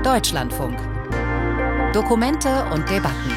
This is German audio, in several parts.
Deutschlandfunk. Dokumente und Debatten.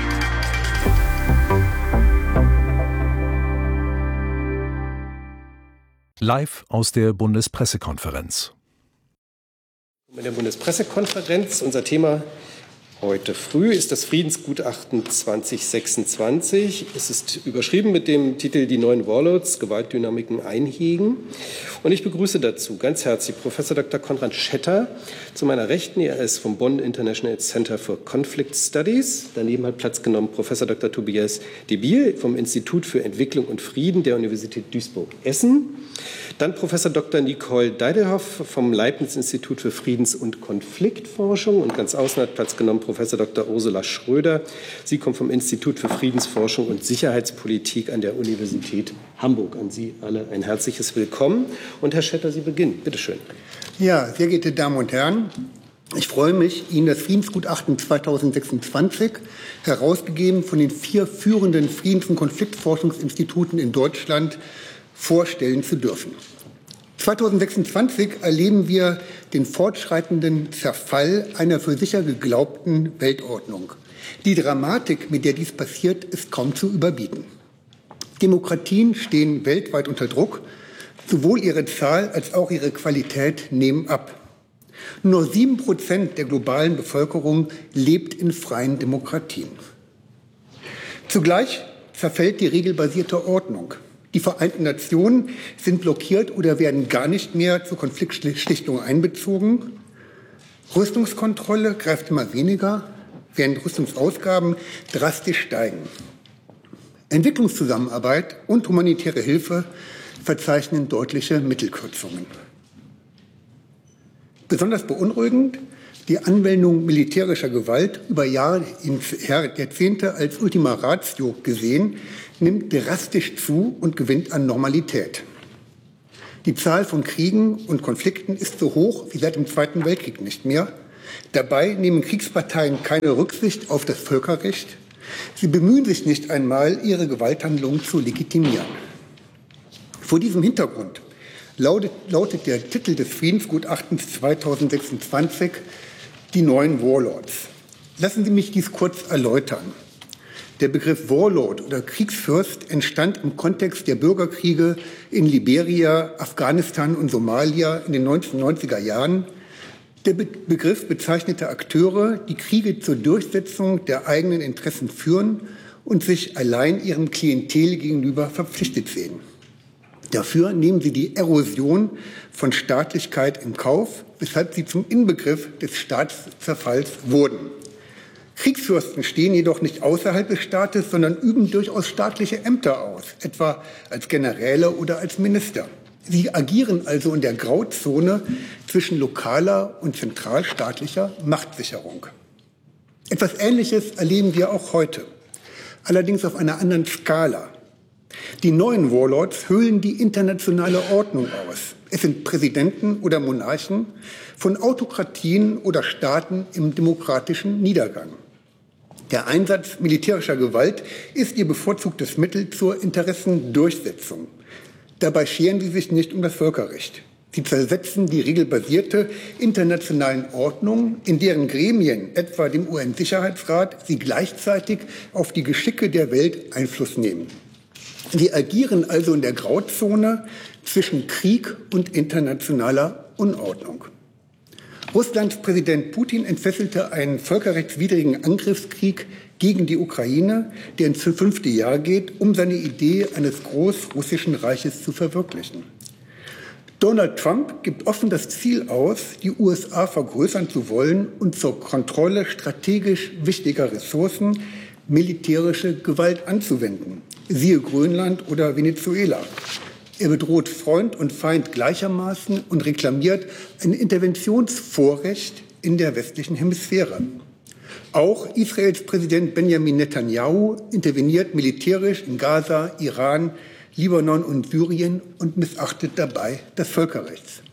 Live aus der Bundespressekonferenz. In der Bundespressekonferenz, unser Thema heute früh ist das Friedensgutachten 2026. Es ist überschrieben mit dem Titel Die neuen Warlords, Gewaltdynamiken einhegen. Und ich begrüße dazu ganz herzlich Professor Dr. Konrad Schetter zu meiner Rechten. Er ist vom Bonn International Center for Conflict Studies. Daneben hat Platz genommen Professor Dr. Tobias Debiel vom Institut für Entwicklung und Frieden der Universität Duisburg-Essen. Dann Professor Dr. Nicole Deidelhoff vom Leibniz-Institut für Friedens- und Konfliktforschung. Und ganz außen hat Platz genommen Professor Dr. Ursula Schröder. Sie kommt vom Institut für Friedensforschung und Sicherheitspolitik an der Universität Hamburg. An Sie alle ein herzliches Willkommen. Und Herr Schetter, Sie beginnen. Bitte schön. Ja, sehr geehrte Damen und Herren, ich freue mich, Ihnen das Friedensgutachten 2026, herausgegeben von den 4 führenden Friedens- und Konfliktforschungsinstituten in Deutschland, vorstellen zu dürfen. 2026 erleben wir den fortschreitenden Zerfall einer für sicher geglaubten Weltordnung. Die Dramatik, mit der dies passiert, ist kaum zu überbieten. Demokratien stehen weltweit unter Druck. Sowohl ihre Zahl als auch ihre Qualität nehmen ab. Nur 7% der globalen Bevölkerung lebt in freien Demokratien. Zugleich zerfällt die regelbasierte Ordnung. Die Vereinten Nationen sind blockiert oder werden gar nicht mehr zur Konfliktschlichtung einbezogen. Rüstungskontrolle greift immer weniger, während Rüstungsausgaben drastisch steigen. Entwicklungszusammenarbeit und humanitäre Hilfe verzeichnen deutliche Mittelkürzungen. Besonders beunruhigend: die Anwendung militärischer Gewalt über Jahrzehnte als Ultima Ratio gesehen, nimmt drastisch zu und gewinnt an Normalität. Die Zahl von Kriegen und Konflikten ist so hoch wie seit dem Zweiten Weltkrieg nicht mehr. Dabei nehmen Kriegsparteien keine Rücksicht auf das Völkerrecht. Sie bemühen sich nicht einmal, ihre Gewalthandlungen zu legitimieren. Vor diesem Hintergrund lautet der Titel des Friedensgutachtens 2026 Die neuen Warlords. Lassen Sie mich dies kurz erläutern. Der Begriff Warlord oder Kriegsfürst entstand im Kontext der Bürgerkriege in Liberia, Afghanistan und Somalia in den 1990er Jahren. Der Begriff bezeichnete Akteure, die Kriege zur Durchsetzung der eigenen Interessen führen und sich allein ihrem Klientel gegenüber verpflichtet sehen. Dafür nehmen sie die Erosion von Staatlichkeit in Kauf, weshalb sie zum Inbegriff des Staatszerfalls wurden. Kriegsfürsten stehen jedoch nicht außerhalb des Staates, sondern üben durchaus staatliche Ämter aus, etwa als Generäle oder als Minister. Sie agieren also in der Grauzone zwischen lokaler und zentralstaatlicher Machtsicherung. Etwas Ähnliches erleben wir auch heute, allerdings auf einer anderen Skala. Die neuen Warlords höhlen die internationale Ordnung aus. Es sind Präsidenten oder Monarchen von Autokratien oder Staaten im demokratischen Niedergang. Der Einsatz militärischer Gewalt ist ihr bevorzugtes Mittel zur Interessendurchsetzung. Dabei scheren sie sich nicht um das Völkerrecht. Sie zersetzen die regelbasierte internationalen Ordnung, in deren Gremien, etwa dem UN-Sicherheitsrat, sie gleichzeitig auf die Geschicke der Welt Einfluss nehmen. Sie agieren also in der Grauzone zwischen Krieg und internationaler Unordnung. Russlands Präsident Putin entfesselte einen völkerrechtswidrigen Angriffskrieg gegen die Ukraine, der ins 5. Jahr geht, um seine Idee eines großrussischen Reiches zu verwirklichen. Donald Trump gibt offen das Ziel aus, die USA vergrößern zu wollen und zur Kontrolle strategisch wichtiger Ressourcen militärische Gewalt anzuwenden. Siehe Grönland oder Venezuela. Er bedroht Freund und Feind gleichermaßen und reklamiert ein Interventionsvorrecht in der westlichen Hemisphäre. Auch Israels Präsident Benjamin Netanyahu interveniert militärisch in Gaza, Iran, Libanon und Syrien und missachtet dabei das Völkerrecht.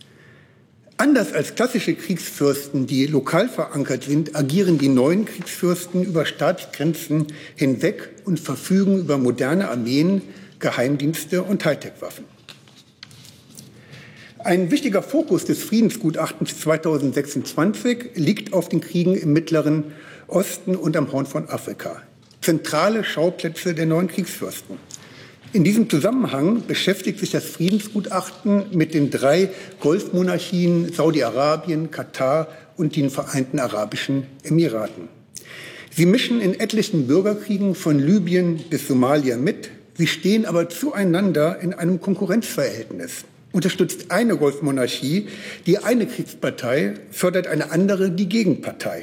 Anders als klassische Kriegsfürsten, die lokal verankert sind, agieren die neuen Kriegsfürsten über Staatsgrenzen hinweg und verfügen über moderne Armeen, Geheimdienste und Hightech-Waffen. Ein wichtiger Fokus des Friedensgutachtens 2026 liegt auf den Kriegen im Mittleren Osten und am Horn von Afrika. Zentrale Schauplätze der neuen Kriegsfürsten. In diesem Zusammenhang beschäftigt sich das Friedensgutachten mit den 3 Golfmonarchien Saudi-Arabien, Katar und den Vereinten Arabischen Emiraten. Sie mischen in etlichen Bürgerkriegen von Libyen bis Somalia mit. Sie stehen aber zueinander in einem Konkurrenzverhältnis. Unterstützt eine Golfmonarchie die eine Kriegspartei, fördert eine andere die Gegenpartei.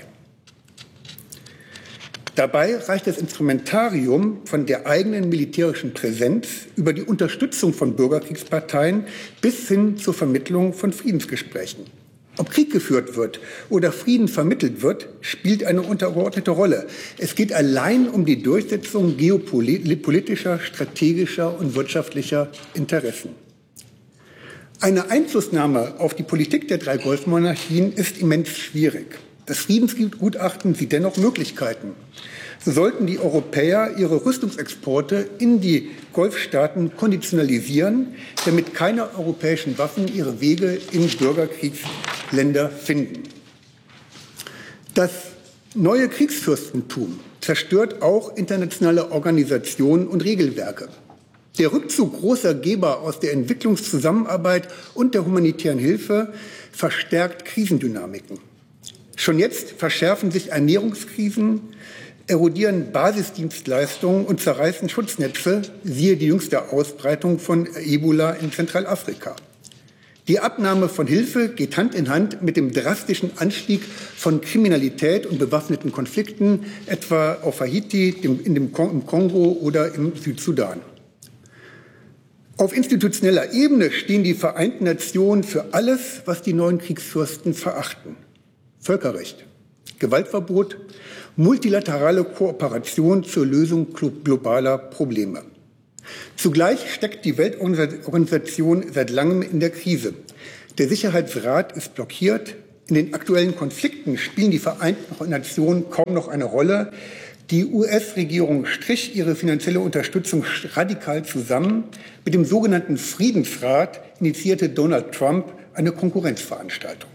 Dabei reicht das Instrumentarium von der eigenen militärischen Präsenz über die Unterstützung von Bürgerkriegsparteien bis hin zur Vermittlung von Friedensgesprächen. Ob Krieg geführt wird oder Frieden vermittelt wird, spielt eine untergeordnete Rolle. Es geht allein um die Durchsetzung geopolitischer, strategischer und wirtschaftlicher Interessen. Eine Einflussnahme auf die Politik der 3 Golfmonarchien ist immens schwierig. Das Friedensgutachten sieht dennoch Möglichkeiten. So sollten die Europäer ihre Rüstungsexporte in die Golfstaaten konditionalisieren, damit keine europäischen Waffen ihre Wege in Bürgerkriegsländer finden. Das neue Kriegsfürstentum zerstört auch internationale Organisationen und Regelwerke. Der Rückzug großer Geber aus der Entwicklungszusammenarbeit und der humanitären Hilfe verstärkt Krisendynamiken. Schon jetzt verschärfen sich Ernährungskrisen, erodieren Basisdienstleistungen und zerreißen Schutznetze, siehe die jüngste Ausbreitung von Ebola in Zentralafrika. Die Abnahme von Hilfe geht Hand in Hand mit dem drastischen Anstieg von Kriminalität und bewaffneten Konflikten, etwa auf Haiti, im Kongo oder im Südsudan. Auf institutioneller Ebene stehen die Vereinten Nationen für alles, was die neuen Kriegsfürsten verachten. Völkerrecht, Gewaltverbot, multilaterale Kooperation zur Lösung globaler Probleme. Zugleich steckt die Weltorganisation seit langem in der Krise. Der Sicherheitsrat ist blockiert. In den aktuellen Konflikten spielen die Vereinten Nationen kaum noch eine Rolle. Die US-Regierung strich ihre finanzielle Unterstützung radikal zusammen. Mit dem sogenannten Friedensrat initiierte Donald Trump eine Konkurrenzveranstaltung.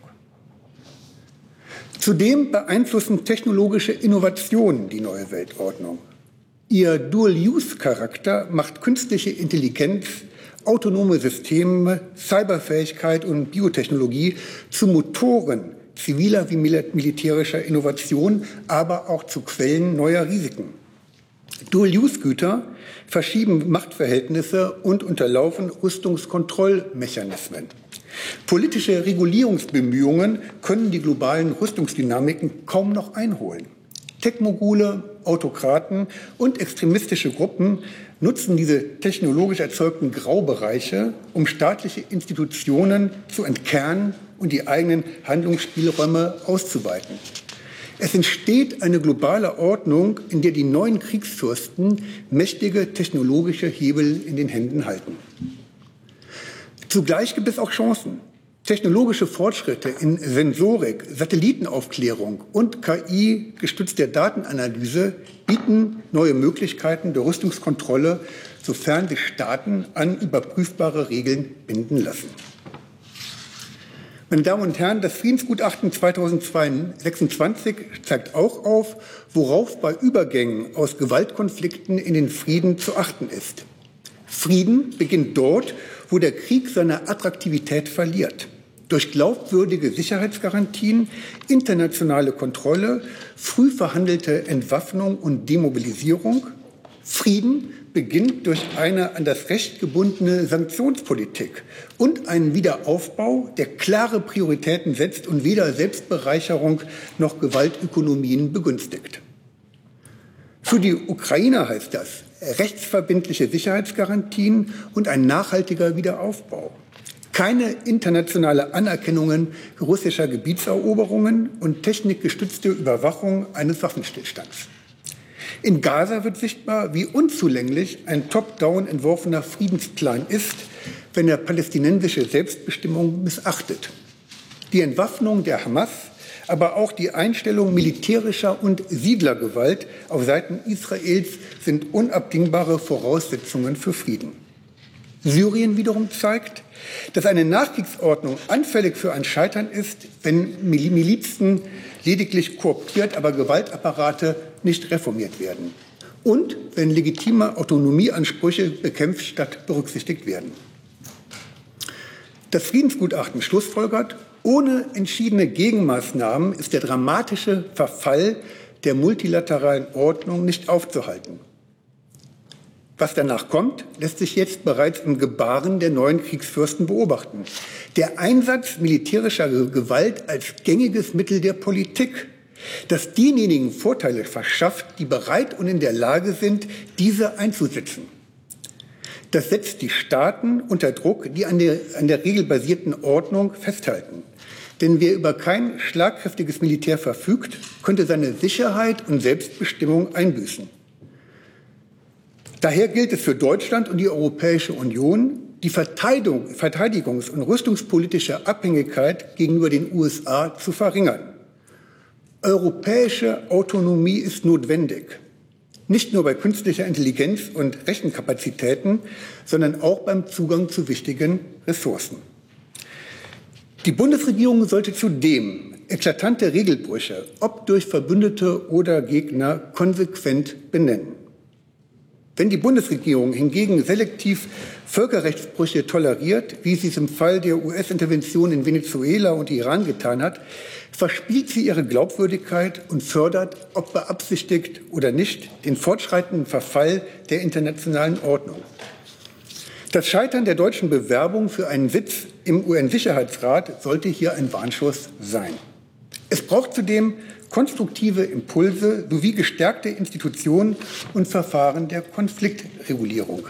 Zudem beeinflussen technologische Innovationen die neue Weltordnung. Ihr Dual-Use-Charakter macht künstliche Intelligenz, autonome Systeme, Cyberfähigkeit und Biotechnologie zu Motoren ziviler wie militärischer Innovation, aber auch zu Quellen neuer Risiken. Dual-Use-Güter verschieben Machtverhältnisse und unterlaufen Rüstungskontrollmechanismen. Politische Regulierungsbemühungen können die globalen Rüstungsdynamiken kaum noch einholen. Tech-Mogule, Autokraten und extremistische Gruppen nutzen diese technologisch erzeugten Graubereiche, um staatliche Institutionen zu entkernen und die eigenen Handlungsspielräume auszuweiten. Es entsteht eine globale Ordnung, in der die neuen Kriegsfürsten mächtige technologische Hebel in den Händen halten. Zugleich gibt es auch Chancen. Technologische Fortschritte in Sensorik, Satellitenaufklärung und KI-gestützter Datenanalyse bieten neue Möglichkeiten der Rüstungskontrolle, sofern sich Staaten an überprüfbare Regeln binden lassen. Meine Damen und Herren, das Friedensgutachten 2026 zeigt auch auf, worauf bei Übergängen aus Gewaltkonflikten in den Frieden zu achten ist. Frieden beginnt dort, wo der Krieg seine Attraktivität verliert. Durch glaubwürdige Sicherheitsgarantien, internationale Kontrolle, früh verhandelte Entwaffnung und Demobilisierung. Frieden beginnt durch eine an das Recht gebundene Sanktionspolitik und einen Wiederaufbau, der klare Prioritäten setzt und weder Selbstbereicherung noch Gewaltökonomien begünstigt. Für die Ukrainer heißt das rechtsverbindliche Sicherheitsgarantien und ein nachhaltiger Wiederaufbau. Keine internationale Anerkennung russischer Gebietseroberungen und technikgestützte Überwachung eines Waffenstillstands. In Gaza wird sichtbar, wie unzulänglich ein top-down entworfener Friedensplan ist, wenn er palästinensische Selbstbestimmung missachtet. Die Entwaffnung der Hamas, aber auch die Einstellung militärischer und Siedlergewalt auf Seiten Israels sind unabdingbare Voraussetzungen für Frieden. Syrien wiederum zeigt, dass eine Nachkriegsordnung anfällig für ein Scheitern ist, wenn Milizen lediglich kooptiert, aber Gewaltapparate nicht reformiert werden und wenn legitime Autonomieansprüche bekämpft statt berücksichtigt werden. Das Friedensgutachten schlussfolgert, ohne entschiedene Gegenmaßnahmen ist der dramatische Verfall der multilateralen Ordnung nicht aufzuhalten. Was danach kommt, lässt sich jetzt bereits im Gebaren der neuen Kriegsfürsten beobachten. Der Einsatz militärischer Gewalt als gängiges Mittel der Politik, das denjenigen Vorteile verschafft, die bereit und in der Lage sind, diese einzusetzen. Das setzt die Staaten unter Druck, die an der regelbasierten Ordnung festhalten. Denn wer über kein schlagkräftiges Militär verfügt, könnte seine Sicherheit und Selbstbestimmung einbüßen. Daher gilt es für Deutschland und die Europäische Union, die Verteidigungs- und rüstungspolitische Abhängigkeit gegenüber den USA zu verringern. Europäische Autonomie ist notwendig. Nicht nur bei künstlicher Intelligenz und Rechenkapazitäten, sondern auch beim Zugang zu wichtigen Ressourcen. Die Bundesregierung sollte zudem eklatante Regelbrüche, ob durch Verbündete oder Gegner, konsequent benennen. Wenn die Bundesregierung hingegen selektiv Völkerrechtsbrüche toleriert, wie sie es im Fall der US-Intervention in Venezuela und Iran getan hat, verspielt sie ihre Glaubwürdigkeit und fördert, ob beabsichtigt oder nicht, den fortschreitenden Verfall der internationalen Ordnung. Das Scheitern der deutschen Bewerbung für einen Sitz im UN-Sicherheitsrat sollte hier ein Warnschuss sein. Es braucht zudem konstruktive Impulse sowie gestärkte Institutionen und Verfahren der Konfliktregulierung.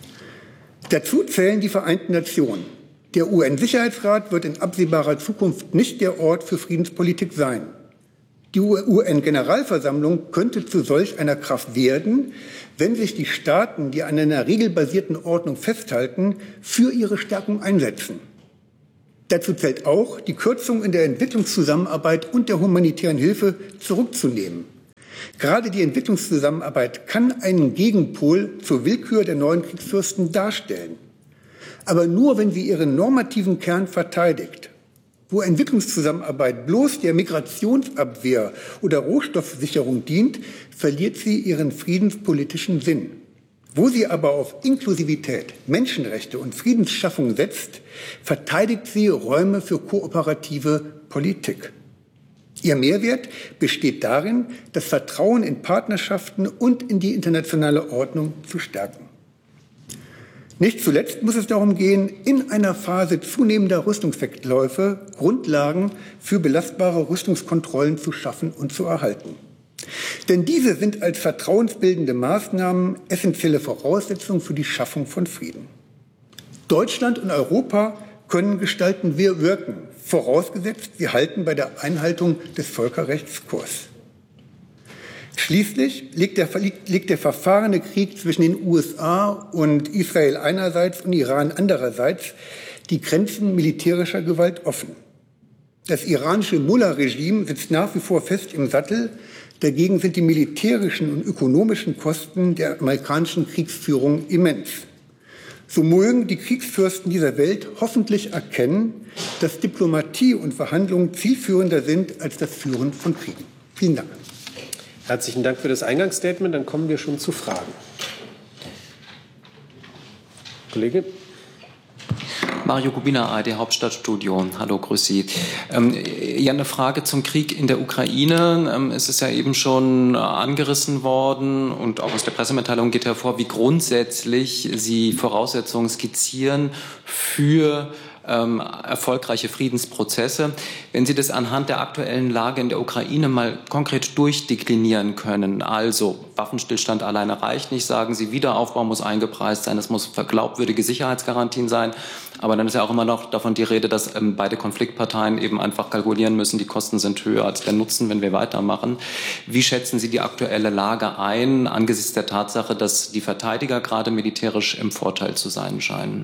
Dazu zählen die Vereinten Nationen. Der UN-Sicherheitsrat wird in absehbarer Zukunft nicht der Ort für Friedenspolitik sein. Die UN-Generalversammlung könnte zu solch einer Kraft werden, wenn sich die Staaten, die an einer regelbasierten Ordnung festhalten, für ihre Stärkung einsetzen. Dazu zählt auch, die Kürzung in der Entwicklungszusammenarbeit und der humanitären Hilfe zurückzunehmen. Gerade die Entwicklungszusammenarbeit kann einen Gegenpol zur Willkür der neuen Kriegsfürsten darstellen. Aber nur, wenn sie ihren normativen Kern verteidigt. Wo Entwicklungszusammenarbeit bloß der Migrationsabwehr oder Rohstoffsicherung dient, verliert sie ihren friedenspolitischen Sinn. Wo sie aber auf Inklusivität, Menschenrechte und Friedensschaffung setzt, verteidigt sie Räume für kooperative Politik. Ihr Mehrwert besteht darin, das Vertrauen in Partnerschaften und in die internationale Ordnung zu stärken. Nicht zuletzt muss es darum gehen, in einer Phase zunehmender Rüstungswettläufe Grundlagen für belastbare Rüstungskontrollen zu schaffen und zu erhalten. Denn diese sind als vertrauensbildende Maßnahmen essentielle Voraussetzungen für die Schaffung von Frieden. Deutschland und Europa können gestalten, wir wirken, vorausgesetzt, wir halten bei der Einhaltung des Völkerrechts Kurs. Schließlich liegt der verfahrene Krieg zwischen den USA und Israel einerseits und Iran andererseits die Grenzen militärischer Gewalt offen. Das iranische Mullah-Regime sitzt nach wie vor fest im Sattel. Dagegen sind die militärischen und ökonomischen Kosten der amerikanischen Kriegsführung immens. So mögen die Kriegsfürsten dieser Welt hoffentlich erkennen, dass Diplomatie und Verhandlungen zielführender sind als das Führen von Kriegen. Vielen Dank. Herzlichen Dank für das Eingangsstatement. Dann kommen wir schon zu Fragen. Kollege. Mario Kubina, ARD Hauptstadtstudio. Hallo, grüß Sie. Ja, eine Frage zum Krieg in der Ukraine. Es ist ja eben schon angerissen worden und auch aus der Pressemitteilung geht hervor, wie grundsätzlich Sie Voraussetzungen skizzieren für erfolgreiche Friedensprozesse. Wenn Sie das anhand der aktuellen Lage in der Ukraine mal konkret durchdeklinieren können, also Waffenstillstand alleine reicht nicht, sagen Sie, Wiederaufbau muss eingepreist sein, es muss glaubwürdige Sicherheitsgarantien sein, aber dann ist ja auch immer noch davon die Rede, dass beide Konfliktparteien eben einfach kalkulieren müssen, die Kosten sind höher als der Nutzen, wenn wir weitermachen. Wie schätzen Sie die aktuelle Lage ein, angesichts der Tatsache, dass die Verteidiger gerade militärisch im Vorteil zu sein scheinen?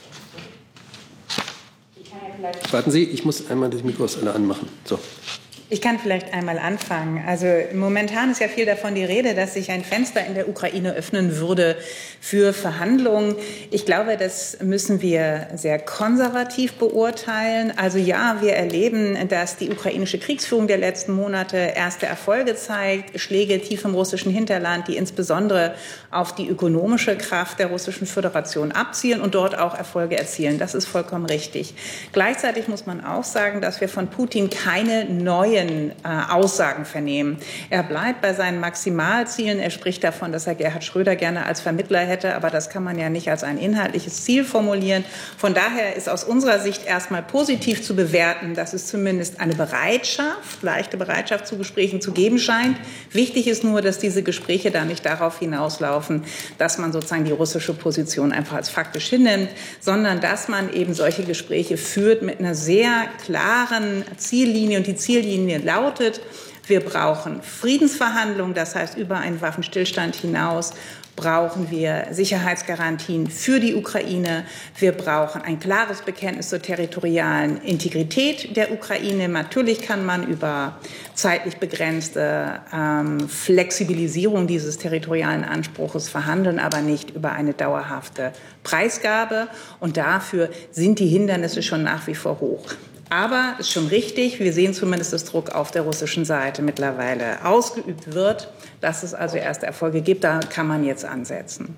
Warten Sie, ich muss einmal das Mikro anmachen. So. Ich kann vielleicht einmal anfangen. Also momentan ist ja viel davon die Rede, dass sich ein Fenster in der Ukraine öffnen würde für Verhandlungen. Ich glaube, das müssen wir sehr konservativ beurteilen. Also ja, wir erleben, dass die ukrainische Kriegsführung der letzten Monate erste Erfolge zeigt, Schläge tief im russischen Hinterland, die insbesondere auf die ökonomische Kraft der Russischen Föderation abzielen und dort auch Erfolge erzielen. Das ist vollkommen richtig. Gleichzeitig muss man auch sagen, dass wir von Putin keine neuen Aussagen vernehmen. Er bleibt bei seinen Maximalzielen. Er spricht davon, dass er Gerhard Schröder gerne als Vermittler hätte, aber das kann man ja nicht als ein inhaltliches Ziel formulieren. Von daher ist aus unserer Sicht erstmal positiv zu bewerten, dass es zumindest eine leichte Bereitschaft zu Gesprächen zu geben scheint. Wichtig ist nur, dass diese Gespräche da nicht darauf hinauslaufen, dass man sozusagen die russische Position einfach als faktisch hinnimmt, sondern dass man eben solche Gespräche führt mit einer sehr klaren Ziellinie. Und die Ziellinie lautet, wir brauchen Friedensverhandlungen, das heißt über einen Waffenstillstand hinaus brauchen wir Sicherheitsgarantien für die Ukraine. Wir brauchen ein klares Bekenntnis zur territorialen Integrität der Ukraine. Natürlich kann man über zeitlich begrenzte Flexibilisierung dieses territorialen Anspruchs verhandeln, aber nicht über eine dauerhafte Preisgabe. Und dafür sind die Hindernisse schon nach wie vor hoch. Aber es ist schon richtig, wir sehen zumindest, dass Druck auf der russischen Seite mittlerweile ausgeübt wird, dass es also erste Erfolge gibt. Da kann man jetzt ansetzen.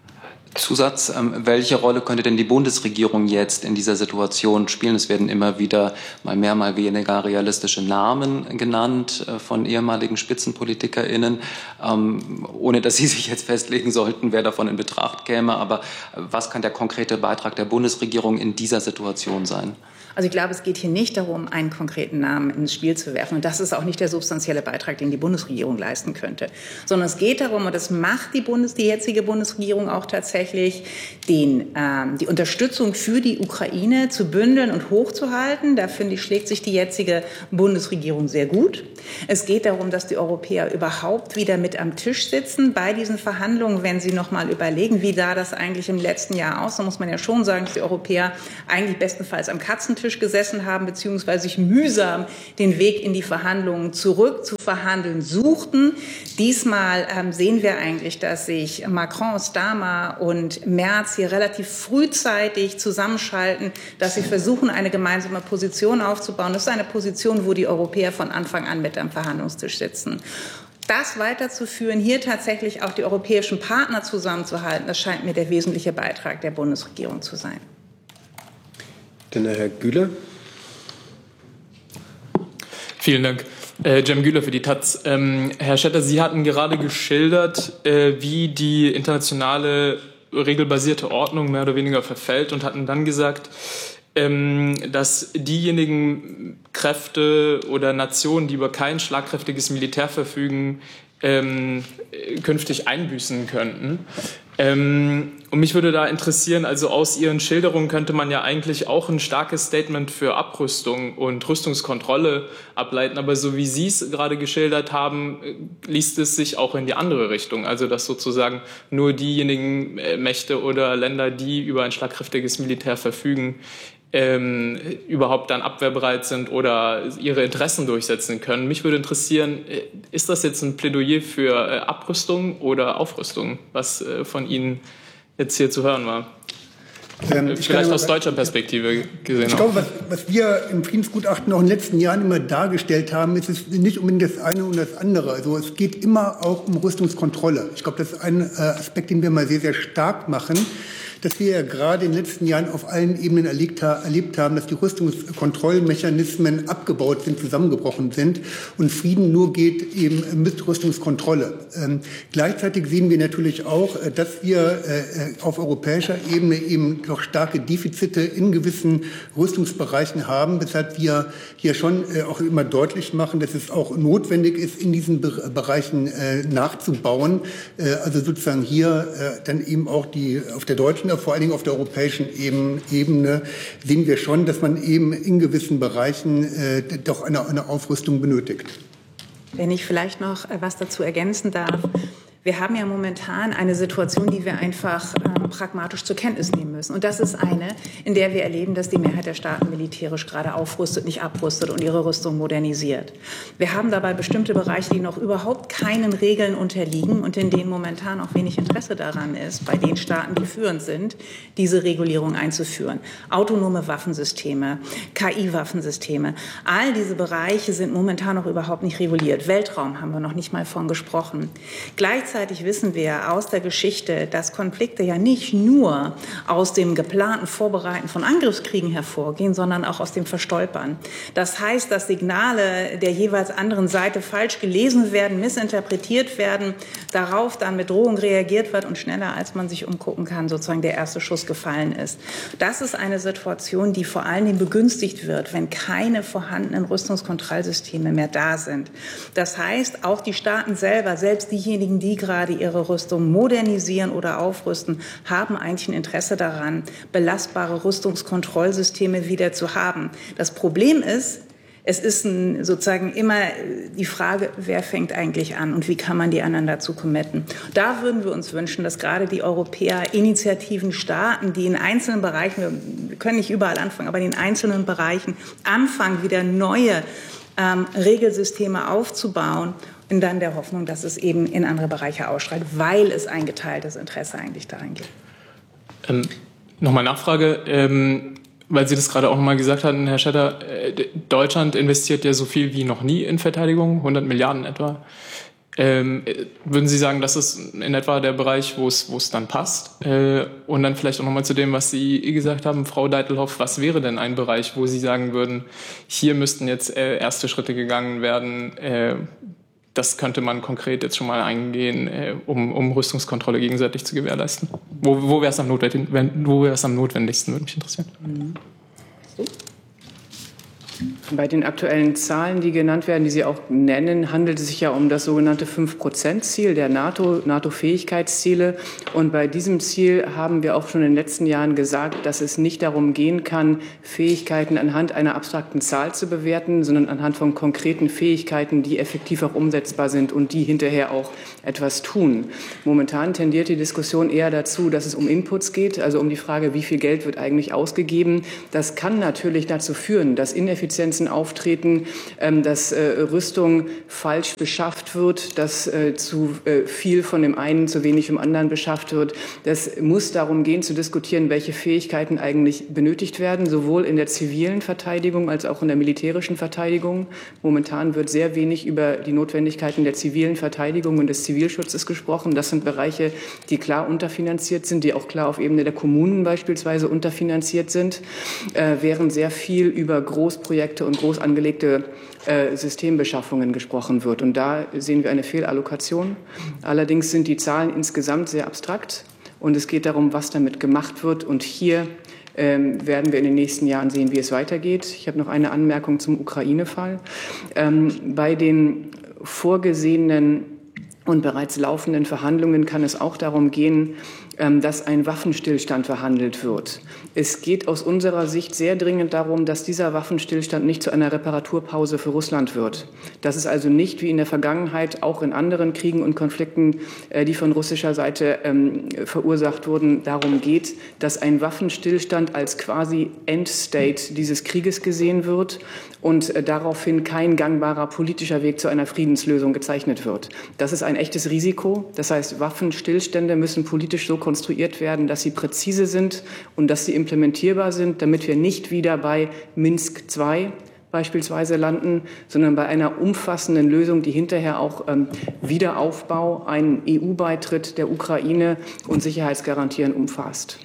Zusatz, welche Rolle könnte denn die Bundesregierung jetzt in dieser Situation spielen? Es werden immer wieder mal mehr, mal weniger realistische Namen genannt von ehemaligen SpitzenpolitikerInnen, ohne dass Sie sich jetzt festlegen sollten, wer davon in Betracht käme. Aber was kann der konkrete Beitrag der Bundesregierung in dieser Situation sein? Also ich glaube, es geht hier nicht darum, einen konkreten Namen ins Spiel zu werfen. Und das ist auch nicht der substanzielle Beitrag, den die Bundesregierung leisten könnte. Sondern es geht darum, und das macht die jetzige Bundesregierung auch tatsächlich, die Unterstützung für die Ukraine zu bündeln und hochzuhalten. Da, finde ich, schlägt sich die jetzige Bundesregierung sehr gut. Es geht darum, dass die Europäer überhaupt wieder mit am Tisch sitzen bei diesen Verhandlungen. Wenn sie noch mal überlegen, wie sah das eigentlich im letzten Jahr aus, dann muss man ja schon sagen, dass die Europäer eigentlich bestenfalls am Katzentisch gesessen haben, beziehungsweise sich mühsam den Weg in die Verhandlungen zurück zu verhandeln suchten. Diesmal sehen wir eigentlich, dass sich Macron, Starmer und Merz hier relativ frühzeitig zusammenschalten, dass sie versuchen, eine gemeinsame Position aufzubauen. Das ist eine Position, wo die Europäer von Anfang an mit am Verhandlungstisch sitzen. Das weiterzuführen, hier tatsächlich auch die europäischen Partner zusammenzuhalten, das scheint mir der wesentliche Beitrag der Bundesregierung zu sein. Dann Herr Güler. Vielen Dank. Cem Güler für die Taz. Herr Schetter, Sie hatten gerade geschildert, wie die internationale regelbasierte Ordnung mehr oder weniger verfällt und hatten dann gesagt, dass diejenigen Kräfte oder Nationen, die über kein schlagkräftiges Militär verfügen, künftig einbüßen könnten. Und mich würde da interessieren, also aus Ihren Schilderungen könnte man ja eigentlich auch ein starkes Statement für Abrüstung und Rüstungskontrolle ableiten, aber so wie Sie es gerade geschildert haben, liest es sich auch in die andere Richtung, also dass sozusagen nur diejenigen Mächte oder Länder, die über ein schlagkräftiges Militär verfügen, überhaupt dann abwehrbereit sind oder ihre Interessen durchsetzen können. Mich würde interessieren, ist das jetzt ein Plädoyer für Abrüstung oder Aufrüstung, was von Ihnen jetzt hier zu hören war? Vielleicht aus deutscher Perspektive gesehen. Ich glaube, was wir im Friedensgutachten auch in den letzten Jahren immer dargestellt haben, ist es nicht unbedingt das eine und das andere. Also es geht immer auch um Rüstungskontrolle. Ich glaube, das ist ein Aspekt, den wir mal sehr, sehr stark machen, dass wir ja gerade in den letzten Jahren auf allen Ebenen erlebt haben, dass die Rüstungskontrollmechanismen abgebaut sind, zusammengebrochen sind und Frieden nur geht eben mit Rüstungskontrolle. Gleichzeitig sehen wir natürlich auch, dass wir auf europäischer Ebene eben doch starke Defizite in gewissen Rüstungsbereichen haben, weshalb wir hier schon auch immer deutlich machen, dass es auch notwendig ist, in diesen Bereichen nachzubauen. Also sozusagen hier dann eben auch auf der deutschen, vor allen Dingen auf der europäischen Ebene sehen wir schon, dass man eben in gewissen Bereichen doch eine Aufrüstung benötigt. Wenn ich vielleicht noch was dazu ergänzen darf. Wir haben ja momentan eine Situation, die wir einfach pragmatisch zur Kenntnis nehmen müssen. Und das ist eine, in der wir erleben, dass die Mehrheit der Staaten militärisch gerade aufrüstet, nicht abrüstet und ihre Rüstung modernisiert. Wir haben dabei bestimmte Bereiche, die noch überhaupt keinen Regeln unterliegen und in denen momentan auch wenig Interesse daran ist, bei den Staaten, die führend sind, diese Regulierung einzuführen. Autonome Waffensysteme, KI-Waffensysteme, all diese Bereiche sind momentan noch überhaupt nicht reguliert. Weltraum haben wir noch nicht mal von gesprochen. Gleichzeitig wissen wir aus der Geschichte, dass Konflikte ja nicht nur aus dem geplanten Vorbereiten von Angriffskriegen hervorgehen, sondern auch aus dem Verstolpern. Das heißt, dass Signale der jeweils anderen Seite falsch gelesen werden, missinterpretiert werden, darauf dann mit Drohung reagiert wird und schneller, als man sich umgucken kann, sozusagen der erste Schuss gefallen ist. Das ist eine Situation, die vor allen Dingen begünstigt wird, wenn keine vorhandenen Rüstungskontrollsysteme mehr da sind. Das heißt, auch die Staaten selber, selbst diejenigen, die gerade ihre Rüstung modernisieren oder aufrüsten, haben eigentlich ein Interesse daran, belastbare Rüstungskontrollsysteme wieder zu haben. Das Problem ist, es ist sozusagen immer die Frage, wer fängt eigentlich an und wie kann man die anderen dazu committen. Da würden wir uns wünschen, dass gerade die Europäer Initiativen starten, die in einzelnen Bereichen, wir können nicht überall anfangen, aber in einzelnen Bereichen anfangen, wieder neue Regelsysteme aufzubauen, in dann der Hoffnung, dass es eben in andere Bereiche ausstrahlt, weil es ein geteiltes Interesse eigentlich daran gibt. Nochmal Nachfrage, weil Sie das gerade auch nochmal gesagt hatten, Herr Schetter, Deutschland investiert ja so viel wie noch nie in Verteidigung, 100 Milliarden etwa. Würden Sie sagen, das ist in etwa der Bereich, wo es dann passt? Und dann vielleicht auch nochmal zu dem, was Sie gesagt haben, Frau Deitelhoff, was wäre denn ein Bereich, wo Sie sagen würden, hier müssten jetzt erste Schritte gegangen werden, das könnte man konkret jetzt schon mal eingehen, um Rüstungskontrolle gegenseitig zu gewährleisten? Wo wäre es am notwendigsten, würde mich interessieren. Bei den aktuellen Zahlen, die genannt werden, die Sie auch nennen, handelt es sich ja um das sogenannte 5%-Ziel der NATO-Fähigkeitsziele. Und bei diesem Ziel haben wir auch schon in den letzten Jahren gesagt, dass es nicht darum gehen kann, Fähigkeiten anhand einer abstrakten Zahl zu bewerten, sondern anhand von konkreten Fähigkeiten, die effektiv auch umsetzbar sind und die hinterher auch etwas tun. Momentan tendiert die Diskussion eher dazu, dass es um Inputs geht, also um die Frage, wie viel Geld wird eigentlich ausgegeben. Das kann natürlich dazu führen, dass Ineffizienzen auftreten, dass Rüstung falsch beschafft wird, dass zu viel von dem einen, zu wenig vom anderen beschafft wird. Das muss darum gehen, zu diskutieren, welche Fähigkeiten eigentlich benötigt werden, sowohl in der zivilen Verteidigung als auch in der militärischen Verteidigung. Momentan wird sehr wenig über die Notwendigkeiten der zivilen Verteidigung und des Zivilschutzes gesprochen. Das sind Bereiche, die klar unterfinanziert sind, die auch klar auf Ebene der Kommunen beispielsweise unterfinanziert sind, während sehr viel über Großprojekte und groß angelegte Systembeschaffungen gesprochen wird. Und da sehen wir eine Fehlallokation. Allerdings sind die Zahlen insgesamt sehr abstrakt und es geht darum, was damit gemacht wird. Und hier werden wir in den nächsten Jahren sehen, wie es weitergeht. Ich habe noch eine Anmerkung zum Ukraine-Fall. Bei den vorgesehenen und bereits laufenden Verhandlungen kann es auch darum gehen, dass ein Waffenstillstand verhandelt wird. Es geht aus unserer Sicht sehr dringend darum, dass dieser Waffenstillstand nicht zu einer Reparaturpause für Russland wird. Dass es also nicht wie in der Vergangenheit auch in anderen Kriegen und Konflikten, die von russischer Seite verursacht wurden, darum geht, dass ein Waffenstillstand als quasi Endstate dieses Krieges gesehen wird und daraufhin kein gangbarer politischer Weg zu einer Friedenslösung gezeichnet wird. Das ist ein echtes Risiko. Das heißt, Waffenstillstände müssen politisch so konstruiert werden, dass sie präzise sind und dass sie implementierbar sind, damit wir nicht wieder bei Minsk II beispielsweise landen, sondern bei einer umfassenden Lösung, die hinterher auch Wiederaufbau, einen EU-Beitritt der Ukraine und Sicherheitsgarantien umfasst.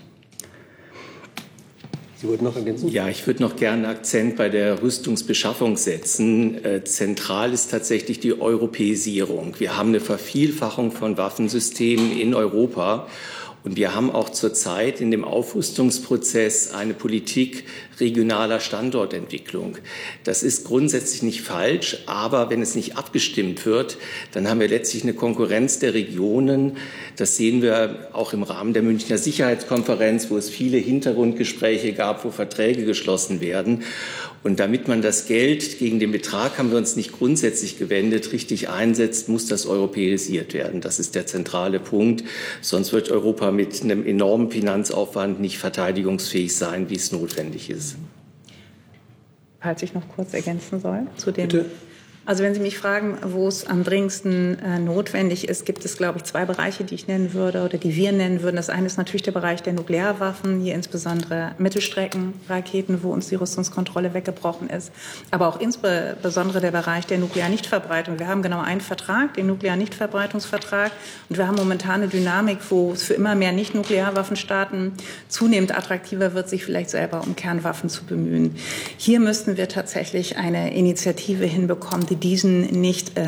Sie wollten noch ergänzen? Ja, ich würde noch gerne einen Akzent bei der Rüstungsbeschaffung setzen. Zentral ist tatsächlich die Europäisierung. Wir haben eine Vervielfachung von Waffensystemen in Europa. Und wir haben auch zurzeit in dem Aufrüstungsprozess eine Politik regionaler Standortentwicklung. Das ist grundsätzlich nicht falsch, aber wenn es nicht abgestimmt wird, dann haben wir letztlich eine Konkurrenz der Regionen. Das sehen wir auch im Rahmen der Münchner Sicherheitskonferenz, wo es viele Hintergrundgespräche gab, wo Verträge geschlossen werden. Und damit man das Geld, gegen den Betrag haben wir uns nicht grundsätzlich gewendet, richtig einsetzt, muss das europäisiert werden. Das ist der zentrale Punkt. Sonst wird Europa mit einem enormen Finanzaufwand nicht verteidigungsfähig sein, wie es notwendig ist. Falls ich noch kurz ergänzen soll zu dem. Bitte. Also wenn Sie mich fragen, wo es am dringendsten notwendig ist, gibt es, glaube ich, zwei Bereiche, die ich nennen würde oder die wir nennen würden. Das eine ist natürlich der Bereich der Nuklearwaffen, hier insbesondere Mittelstreckenraketen, wo uns die Rüstungskontrolle weggebrochen ist, aber auch insbesondere der Bereich der Nuklearnichtverbreitung. Wir haben genau einen Vertrag, den Nuklearnichtverbreitungsvertrag, und wir haben momentan eine Dynamik, wo es für immer mehr Nicht-Nuklearwaffenstaaten zunehmend attraktiver wird, sich vielleicht selber um Kernwaffen zu bemühen. Hier müssten wir tatsächlich eine Initiative hinbekommen, die diesen den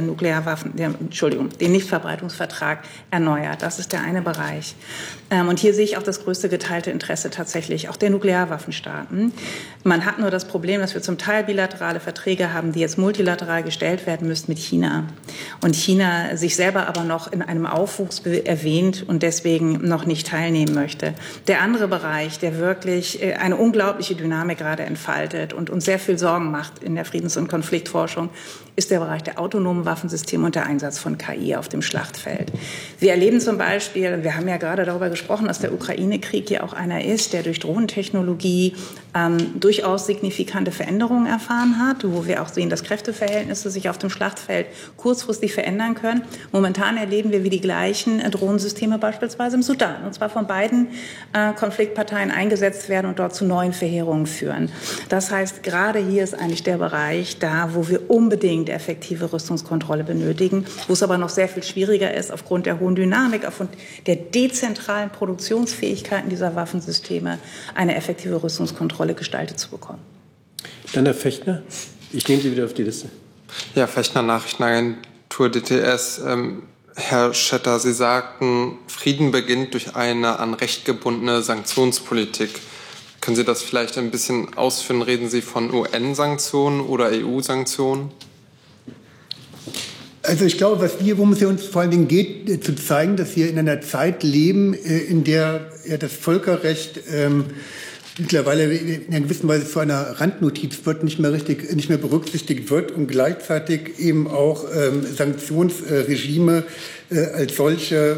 Nichtverbreitungsvertrag erneuert. Das ist der eine Bereich. Und hier sehe ich auch das größte geteilte Interesse tatsächlich auch der Nuklearwaffenstaaten. Man hat nur das Problem, dass wir zum Teil bilaterale Verträge haben, die jetzt multilateral gestellt werden müssen mit China. Und China sich selber aber noch in einem Aufwuchs erwähnt und deswegen noch nicht teilnehmen möchte. Der andere Bereich, der wirklich eine unglaubliche Dynamik gerade entfaltet und uns sehr viel Sorgen macht in der Friedens- und Konfliktforschung, ist der Bereich der autonomen Waffensysteme und der Einsatz von KI auf dem Schlachtfeld. Wir erleben zum Beispiel, wir haben ja gerade darüber gesprochen, dass der Ukraine-Krieg ja auch einer ist, der durch Drohnentechnologie durchaus signifikante Veränderungen erfahren hat, wo wir auch sehen, dass Kräfteverhältnisse sich auf dem Schlachtfeld kurzfristig verändern können. Momentan erleben wir, wie die gleichen Drohnensysteme beispielsweise im Sudan, und zwar von beiden Konfliktparteien eingesetzt werden und dort zu neuen Verheerungen führen. Das heißt, gerade hier ist eigentlich der Bereich da, wo wir unbedingt effektive Rüstungskontrolle benötigen, wo es aber noch sehr viel schwieriger ist, aufgrund der hohen Dynamik, aufgrund der dezentralen Produktionsfähigkeiten dieser Waffensysteme eine effektive Rüstungskontrolle gestaltet zu bekommen. Dann Herr Fechner. Ich nehme Sie wieder auf die Liste. Ja, Fechner, Nachrichtenagentur DTS. Herr Schetter, Sie sagten, Frieden beginnt durch eine an Recht gebundene Sanktionspolitik. Können Sie das vielleicht ein bisschen ausführen? Reden Sie von UN-Sanktionen oder EU-Sanktionen? Also ich glaube, worum es uns vor allen Dingen geht, zu zeigen, dass wir in einer Zeit leben, in der das Völkerrecht mittlerweile in einer gewissen Weise zu einer Randnotiz wird, nicht mehr berücksichtigt wird und gleichzeitig eben auch Sanktionsregime als solche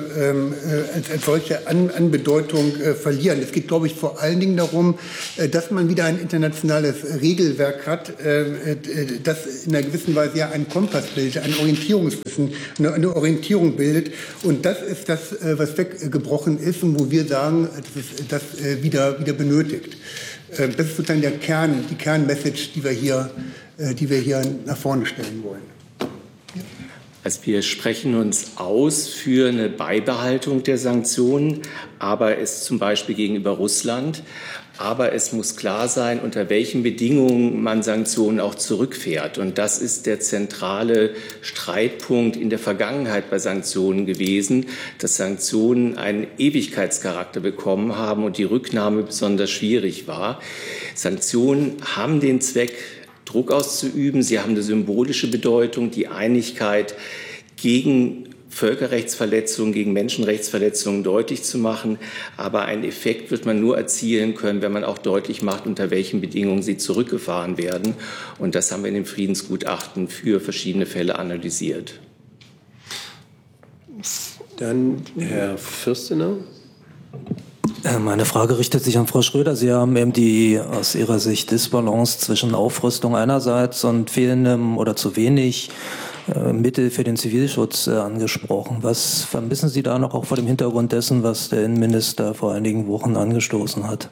an Bedeutung verlieren. Es geht, glaube ich, vor allen Dingen darum, dass man wieder ein internationales Regelwerk hat, das in einer gewissen Weise ja einen Kompass bildet, ein Orientierungswissen, eine Orientierung bildet. Und das ist das, was weggebrochen ist und wo wir sagen, das wieder benötigt. Das ist sozusagen die Kernmessage, die wir hier nach vorne stellen wollen. Also wir sprechen uns aus für eine Beibehaltung der Sanktionen, aber es zum Beispiel gegenüber Russland. Aber es muss klar sein, unter welchen Bedingungen man Sanktionen auch zurückfährt. Und das ist der zentrale Streitpunkt in der Vergangenheit bei Sanktionen gewesen, dass Sanktionen einen Ewigkeitscharakter bekommen haben und die Rücknahme besonders schwierig war. Sanktionen haben den Zweck, Druck auszuüben. Sie haben eine symbolische Bedeutung, die Einigkeit gegen Völkerrechtsverletzungen, gegen Menschenrechtsverletzungen deutlich zu machen. Aber einen Effekt wird man nur erzielen können, wenn man auch deutlich macht, unter welchen Bedingungen sie zurückgefahren werden. Und das haben wir in dem Friedensgutachten für verschiedene Fälle analysiert. Dann Herr Fürstener. Meine Frage richtet sich an Frau Schröder. Sie haben eben die aus Ihrer Sicht Disbalance zwischen Aufrüstung einerseits und fehlendem oder zu wenig Mittel für den Zivilschutz angesprochen. Was vermissen Sie da noch, auch vor dem Hintergrund dessen, was der Innenminister vor einigen Wochen angestoßen hat?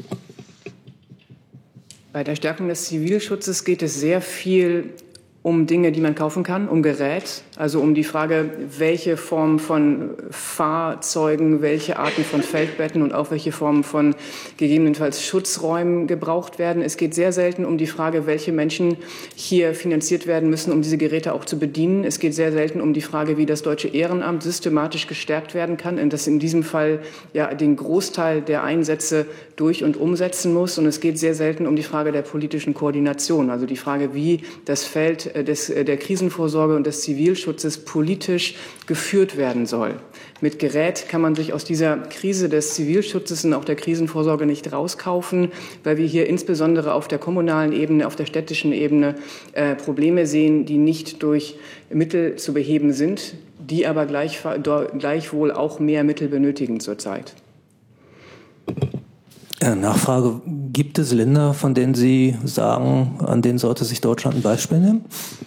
Bei der Stärkung des Zivilschutzes geht es sehr viel um Dinge, die man kaufen kann, um Gerät, also um die Frage, welche Form von Fahrzeugen, welche Arten von Feldbetten und auch welche Formen von gegebenenfalls Schutzräumen gebraucht werden. Es geht sehr selten um die Frage, welche Menschen hier finanziert werden müssen, um diese Geräte auch zu bedienen. Es geht sehr selten um die Frage, wie das deutsche Ehrenamt systematisch gestärkt werden kann, und das in diesem Fall ja den Großteil der Einsätze durch- und umsetzen muss. Und es geht sehr selten um die Frage der politischen Koordination, also die Frage, wie das Feld der Krisenvorsorge und des Zivilschutzes politisch geführt werden soll. Mit Gerät kann man sich aus dieser Krise des Zivilschutzes und auch der Krisenvorsorge nicht rauskaufen, weil wir hier insbesondere auf der kommunalen Ebene, auf der städtischen Ebene Probleme sehen, die nicht durch Mittel zu beheben sind, die aber gleichwohl auch mehr Mittel benötigen zurzeit. Nachfrage, gibt es Länder, von denen Sie sagen, an denen sollte sich Deutschland ein Beispiel nehmen?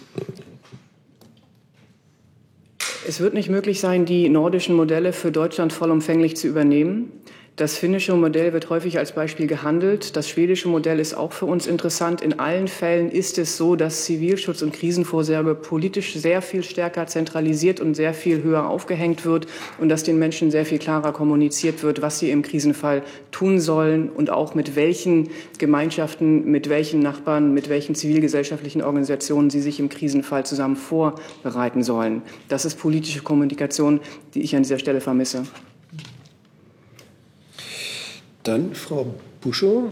Es wird nicht möglich sein, die nordischen Modelle für Deutschland vollumfänglich zu übernehmen. Das finnische Modell wird häufig als Beispiel gehandelt. Das schwedische Modell ist auch für uns interessant. In allen Fällen ist es so, dass Zivilschutz und Krisenvorsorge politisch sehr viel stärker zentralisiert und sehr viel höher aufgehängt wird und dass den Menschen sehr viel klarer kommuniziert wird, was sie im Krisenfall tun sollen und auch mit welchen Gemeinschaften, mit welchen Nachbarn, mit welchen zivilgesellschaftlichen Organisationen sie sich im Krisenfall zusammen vorbereiten sollen. Das ist politische Kommunikation, die ich an dieser Stelle vermisse. Dann Frau Buschow.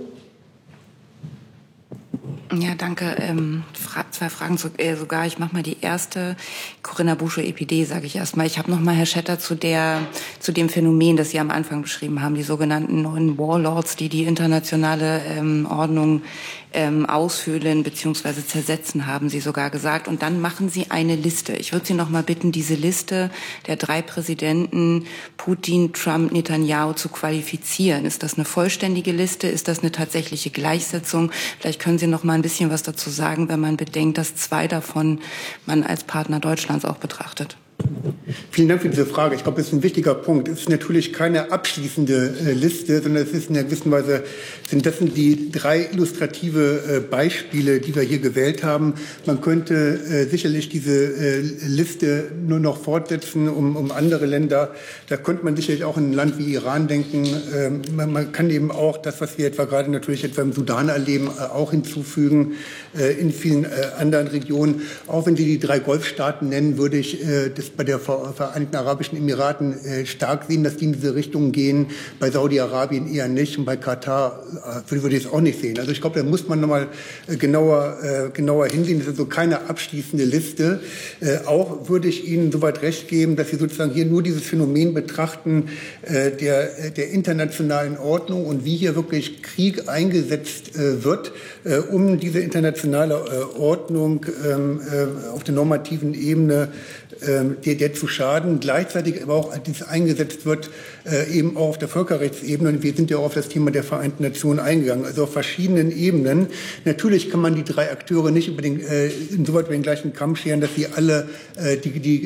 Ja, danke. Zwei Fragen sogar. Ich mache mal die erste. Corinna Buschow, EPD, sage ich erstmal. Ich habe noch mal, Herr Schetter, zu dem Phänomen, das Sie am Anfang beschrieben haben, die sogenannten neuen Warlords, die die internationale Ordnung ausfüllen bzw. zersetzen, haben Sie sogar gesagt. Und dann machen Sie eine Liste. Ich würde Sie noch mal bitten, diese Liste der 3 Präsidenten Putin, Trump, Netanyahu zu qualifizieren. Ist das eine vollständige Liste? Ist das eine tatsächliche Gleichsetzung? Vielleicht können Sie noch mal ein bisschen was dazu sagen, wenn man bedenkt, dass 2 davon man als Partner Deutschlands auch betrachtet. Vielen Dank für diese Frage. Ich glaube, das ist ein wichtiger Punkt. Es ist natürlich keine abschließende Liste, sondern es ist in einer gewissen Weise, das sind die 3 illustrative Beispiele, die wir hier gewählt haben. Man könnte sicherlich diese Liste nur noch fortsetzen um andere Länder. Da könnte man sicherlich auch in ein Land wie Iran denken. Man kann eben auch das, was wir etwa gerade natürlich etwa im Sudan erleben, auch hinzufügen, in vielen anderen Regionen. Auch wenn Sie die 3 Golfstaaten nennen, würde ich das bei der Vereinigten Arabischen Emiraten stark sehen, dass die in diese Richtung gehen. Bei Saudi-Arabien eher nicht und bei Katar würde ich es auch nicht sehen. Also ich glaube, da muss man nochmal genauer hinsehen. Das ist so keine abschließende Liste. Auch würde ich Ihnen soweit recht geben, dass Sie sozusagen hier nur dieses Phänomen betrachten der internationalen Ordnung und wie hier wirklich Krieg eingesetzt wird, um diese internationale Ordnung auf der normativen Ebene der zu schaden, gleichzeitig aber auch, als eingesetzt wird, eben auch auf der Völkerrechtsebene. Und wir sind ja auch auf das Thema der Vereinten Nationen eingegangen, also auf verschiedenen Ebenen. Natürlich kann man die 3 Akteure nicht insoweit über den gleichen Kamm scheren, dass sie alle die